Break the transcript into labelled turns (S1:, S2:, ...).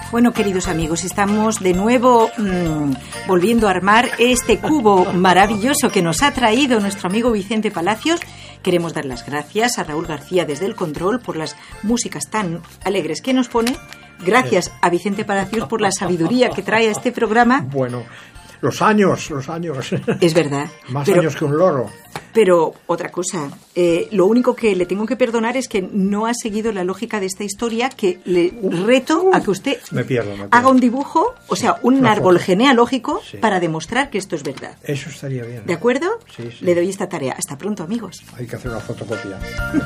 S1: Bueno, queridos amigos, estamos de nuevo volviendo a armar este cubo maravilloso que nos ha traído nuestro amigo Vicente Palacios. Queremos dar las gracias a Raúl García desde el control por las músicas tan alegres que nos pone. Gracias a Vicente Palacios por la sabiduría que trae a este programa.
S2: Bueno, los años.
S1: Es verdad.
S2: Más años que un loro.
S1: Pero otra cosa, lo único que le tengo que perdonar es que no ha seguido la lógica de esta historia, que le reto a que usted
S2: me pierdo.
S1: haga un dibujo, o sea, un árbol
S2: foto
S1: genealógico, sí, para demostrar que esto es verdad.
S2: Eso estaría bien, ¿no?
S1: ¿De acuerdo?
S2: Sí.
S1: Le doy esta tarea. Hasta pronto, amigos.
S2: Hay que hacer una fotocopia.